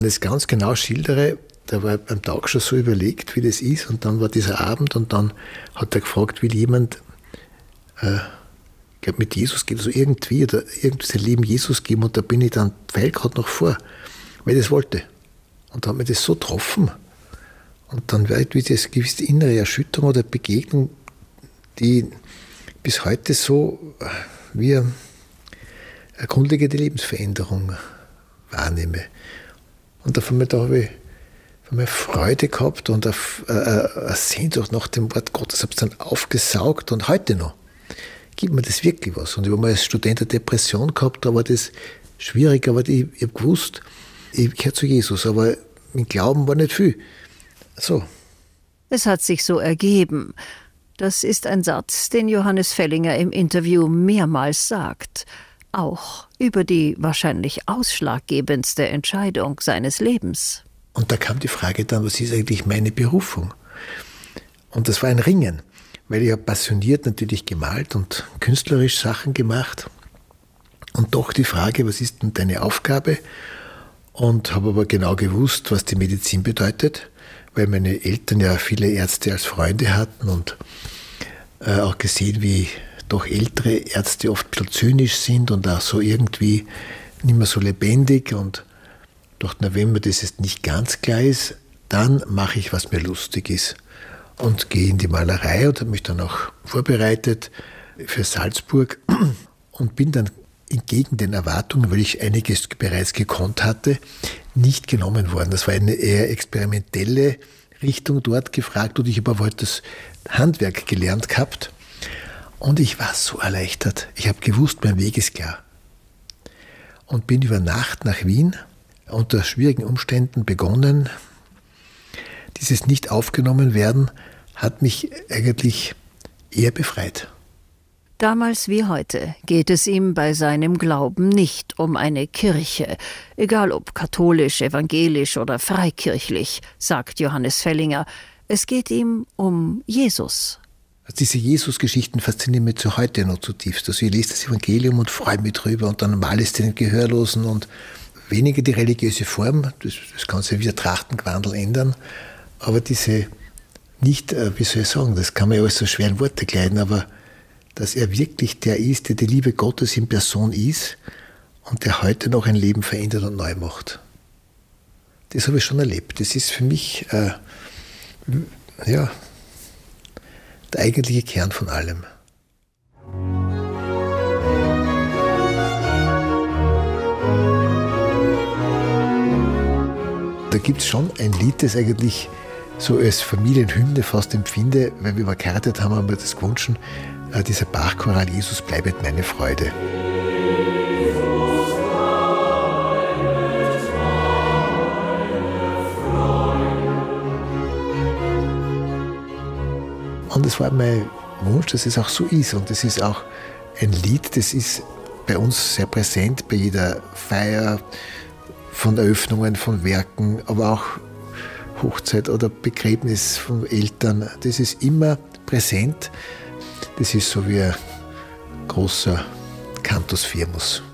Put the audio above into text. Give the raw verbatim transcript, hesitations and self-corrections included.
das ganz genau schildere, da war am Tag schon so überlegt, wie das ist, und dann war dieser Abend und dann hat er gefragt, will jemand äh, ich glaube, mit Jesus geht, also irgendwie, oder irgendwie sein Leben Jesus geben, und da bin ich dann, weil gerade noch vor, weil ich das wollte. Und da hat mir das so getroffen. Und dann war irgendwie das gewisse innere Erschütterung oder Begegnung, die bis heute so wie eine grundlegende Lebensveränderung wahrnehme. Und da, da habe ich eine Freude gehabt und eine, eine Sehnsucht nach dem Wort Gottes, habe es dann aufgesaugt, und heute noch gibt mir das wirklich was. Und ich habe mal als Student eine Depression gehabt, da war das schwierig, aber ich, ich habe gewusst, ich gehöre zu Jesus, aber mein Glauben war nicht viel. So. Es hat sich so ergeben. Das ist ein Satz, den Johannes Fellinger im Interview mehrmals sagt. Auch über die wahrscheinlich ausschlaggebendste Entscheidung seines Lebens. Und da kam die Frage dann, was ist eigentlich meine Berufung? Und das war ein Ringen, weil ich habe passioniert natürlich gemalt und künstlerisch Sachen gemacht. Und doch die Frage, was ist denn deine Aufgabe? Und habe aber genau gewusst, was die Medizin bedeutet, weil meine Eltern ja viele Ärzte als Freunde hatten und äh, auch gesehen, wie doch ältere Ärzte oft ein bisschen zynisch sind und auch so irgendwie nicht mehr so lebendig. Und dachte, na, wenn mir das jetzt nicht ganz klar ist, dann mache ich, was mir lustig ist. Und gehe in die Malerei und habe mich dann auch vorbereitet für Salzburg und bin dann entgegen den Erwartungen, weil ich einiges bereits gekonnt hatte, nicht genommen worden. Das war eine eher experimentelle Richtung dort gefragt, und ich habe aber halt das Handwerk gelernt gehabt. Und ich war so erleichtert. Ich habe gewusst, mein Weg ist klar. Und bin über Nacht nach Wien, unter schwierigen Umständen begonnen. Dieses nicht aufgenommen werden hat mich eigentlich eher befreit. Damals wie heute geht es ihm bei seinem Glauben nicht um eine Kirche, egal ob katholisch, evangelisch oder freikirchlich, sagt Johannes Fellinger. Es geht ihm um Jesus. Also diese Jesus-Geschichten faszinieren mich zu heute noch zutiefst. Also ich lese das Evangelium und freue mich drüber, und dann male es den Gehörlosen, und weniger die religiöse Form, das, das kann sich wieder Trachtengewandel ändern, aber diese nicht, wie soll ich sagen, das kann man ja alles so schwer in Worte kleiden, aber dass er wirklich der ist, der die Liebe Gottes in Person ist und der heute noch ein Leben verändert und neu macht. Das habe ich schon erlebt. Das ist für mich äh, ja, der eigentliche Kern von allem. Da gibt es schon ein Lied, das eigentlich so als Familienhymne fast empfinde, weil wir geheiratet haben, haben wir das gewünscht, äh, dieser Bachchoral Jesus bleibet meine Freude. Und es war mein Wunsch, dass es auch so ist. Und es ist auch ein Lied, das ist bei uns sehr präsent, bei jeder Feier, von Eröffnungen, von Werken, aber auch Hochzeit oder Begräbnis von Eltern. Das ist immer präsent. Das ist so wie ein großer Cantus firmus.